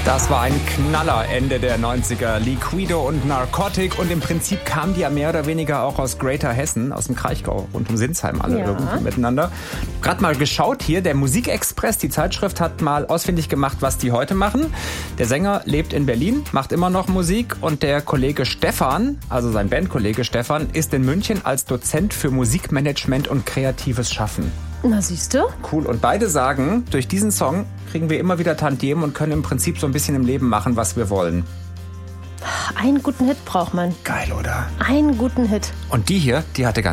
Das war ein Knaller Ende der 90er. Liquido und Narcotic. Und im Prinzip kamen die ja mehr oder weniger auch aus Greater Hessen, aus dem Kraichgau, rund um Sinsheim alle irgendwie miteinander. Gerade mal geschaut hier, der Musikexpress, die Zeitschrift, hat mal ausfindig gemacht, was die heute machen. Der Sänger lebt in Berlin, macht immer noch Musik. Und der Kollege Stefan, also sein Bandkollege Stefan, ist in München als Dozent für Musikmanagement und kreatives Schaffen. Na, siehst du? Cool. Und beide sagen, durch diesen Song kriegen wir immer wieder Tantiemen und können im Prinzip so ein bisschen im Leben machen, was wir wollen. Einen guten Hit braucht man. Geil, oder? Einen guten Hit. Und die hier, die hatte ganz